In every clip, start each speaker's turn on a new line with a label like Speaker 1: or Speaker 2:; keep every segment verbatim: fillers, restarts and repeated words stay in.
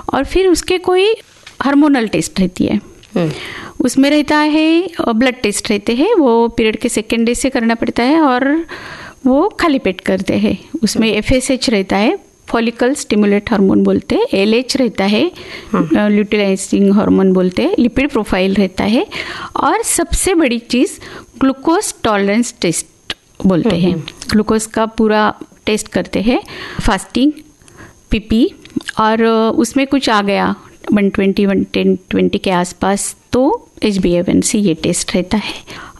Speaker 1: और फिर उसके कोई हार्मोनल टेस्ट रहती है, उसमें रहता है ब्लड टेस्ट रहते हैं, वो पीरियड के सेकेंड डे से करना पड़ता है और वो खाली पेट करते हैं। उसमें एफ एस एच रहता है, फॉलिकल स्टिमुलेट हार्मोन बोलते हैं, एल एच रहता है, ल्यूटिलाइजिंग हार्मोन बोलते हैं, लिपिड प्रोफाइल रहता है, और सबसे बड़ी चीज़ ग्लूकोज टॉलरेंस टेस्ट बोलते हैं। ग्लूकोज का पूरा टेस्ट करते हैं, फास्टिंग, पीपी, और उसमें कुछ आ गया one twenty one ten twenty के आसपास तो एच बी ए वन सी ये टेस्ट रहता है।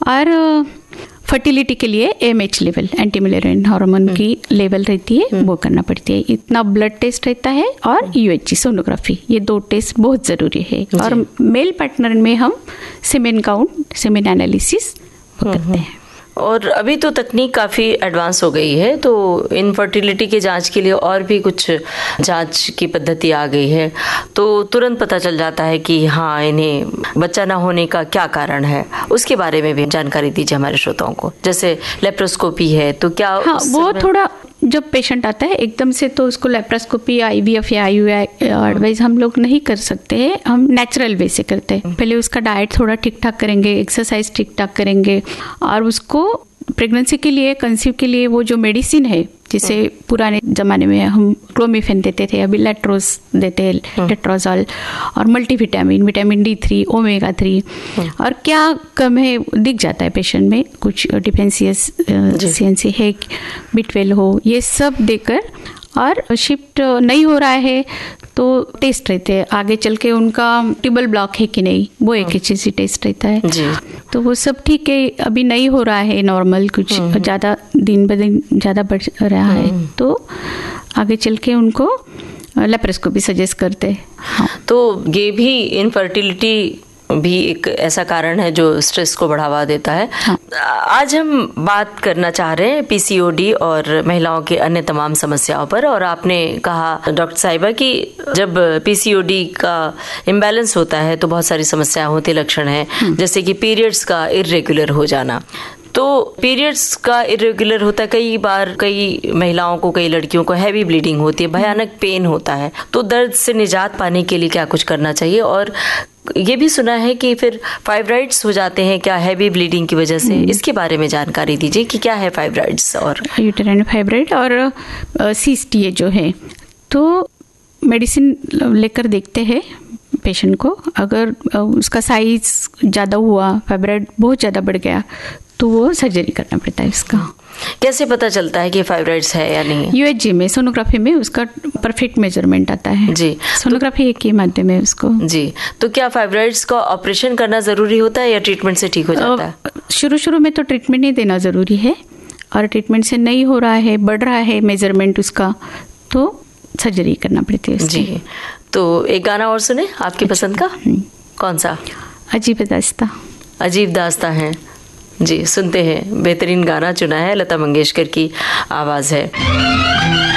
Speaker 1: और फर्टिलिटी के लिए M H level, anti मिलेरियन hormone की लेवल रहती है, वो करना पड़ती है। इतना ब्लड टेस्ट रहता है और यू एच जी सोनोग्राफी, ये दो टेस्ट बहुत ज़रूरी है। और मेल पार्टनर में हम सीमेन काउंट, सीमेन एनालिसिस करते हैं।
Speaker 2: और अभी तो तकनीक काफ़ी एडवांस हो गई है, तो इनफर्टिलिटी के जांच के लिए और भी कुछ जांच की पद्धति आ गई है, तो तुरंत पता चल जाता है कि हाँ इन्हें बच्चा ना होने का क्या कारण है। उसके बारे में भी जानकारी दीजिए हमारे श्रोताओं को। जैसे लेप्रोस्कोपी है तो क्या
Speaker 1: हाँ, वो थोड़ा जब पेशेंट आता है एकदम से तो उसको लेप्रोस्कोपी, आईवीएफ या आईयूआई एडवाइस हम लोग नहीं कर सकते हैं, हम नेचुरल वे से करते हैं। पहले उसका डाइट थोड़ा ठीक ठाक करेंगे, एक्सरसाइज ठीक ठाक करेंगे, और उसको प्रेगनेंसी के लिए, कंसीव के लिए वो जो मेडिसिन है, जिसे पुराने ज़माने में हम क्लोमिफेन देते थे, अभी लेट्रोज देते हैं, लेट्रोजॉल, और multivitamin, vitamin D three, omega three, और क्या कम है दिख जाता है पेशेंट में, कुछ डिफेंसियस सियंसी है, बी ट्वेल्व हो, ये सब देकर, और शिफ्ट नहीं हो रहा है तो टेस्ट रहते हैं आगे चल के उनका ट्यूबल ब्लॉक है कि नहीं, वो एक एच सी टेस्ट रहता है जी। तो वो सब ठीक है, अभी नहीं हो रहा है नॉर्मल, कुछ ज़्यादा दिन ब दिन ज़्यादा बढ़ रहा है तो आगे चल के उनको लेप्रोस्कोपी सजेस्ट करते हैं। हाँ।
Speaker 2: तो ये भी इनफर्टिलिटी भी एक ऐसा कारण है जो स्ट्रेस को बढ़ावा देता है। हाँ। आज हम बात करना चाह रहे हैं पीसीओडी और महिलाओं के अन्य तमाम समस्याओं पर। और आपने कहा डॉक्टर साहिबा कि जब पीसीओडी का इम्बैलेंस होता है तो बहुत सारी समस्याएं होती, लक्षण हैं, जैसे कि पीरियड्स का इर्रेगुलर हो जाना। तो पीरियड्स का इरेगुलर होता है, कई बार कई महिलाओं को, कई लड़कियों को हैवी ब्लीडिंग होती है, भयानक पेन होता है, तो दर्द से निजात पाने के लिए क्या कुछ करना चाहिए? और ये भी सुना है कि फिर फाइब्राइड्स हो जाते हैं क्या हैवी ब्लीडिंग की वजह से, इसके बारे में जानकारी दीजिए कि क्या है फाइब्राइड्स और
Speaker 1: यूटेराइन फाइब्राइड और सिस्ट ये जो है। तो मेडिसिन लेकर देखते हैं पेशेंट को, अगर उसका साइज ज़्यादा हुआ, फाइब्राइड बहुत ज़्यादा बढ़ गया तो वो सर्जरी करना पड़ता है इसका।
Speaker 2: कैसे पता चलता है कि फाइब्राइड्स है या नहीं?
Speaker 1: यूएचजी में, सोनोग्राफी में उसका परफेक्ट मेजरमेंट आता है जी। सोनोग्राफी एक ही माध्यम है उसको
Speaker 2: जी। तो क्या फाइब्राइड्स का ऑपरेशन करना जरूरी होता है या ट्रीटमेंट से ठीक हो जाता है?
Speaker 1: शुरू शुरू में तो ट्रीटमेंट ही देना जरूरी है, और ट्रीटमेंट से नहीं हो रहा है, बढ़ रहा है मेजरमेंट उसका, तो सर्जरी करना पड़ती है
Speaker 2: जी। तो एक गाना और सुने आपकी पसंद का, कौन सा?
Speaker 1: अजीब दास्तां।
Speaker 2: अजीब दास्तां है जी, सुनते हैं। बेहतरीन गाना चुना है, लता मंगेशकर की आवाज़ है।